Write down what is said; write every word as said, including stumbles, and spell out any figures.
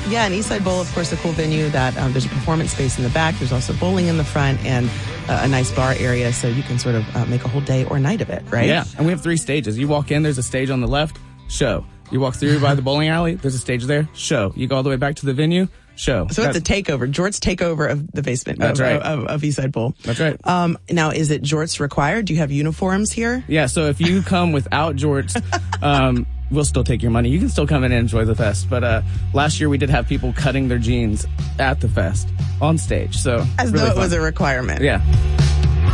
Yeah, and Eastside Bowl, of course, a cool venue that um, there's a performance space in the back. There's also bowling in the front and uh, a nice bar area, so you can sort of uh, make a whole day or night of it, right? Yeah, and we have three stages. You walk in, there's a stage on the left, show. You walk through by the bowling alley, there's a stage there, show. You go all the way back to the venue, show. So That's, it's a takeover, Jort's takeover of the basement That's of, right. of, of Eastside Bowl. That's right. Um, now, is it Jort's required? Do you have uniforms here? Yeah, so if you come without Jorts, um, we'll still take your money. You can still come in and enjoy the fest. But uh, last year we did have people cutting their jeans at the fest on stage. So As really though it fun. was a requirement. Yeah.